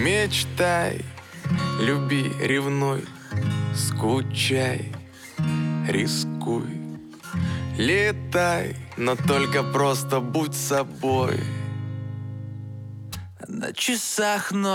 Мечтай, люби, ревнуй, скучай, рискуй. Летай, но только просто будь собой. На часах 0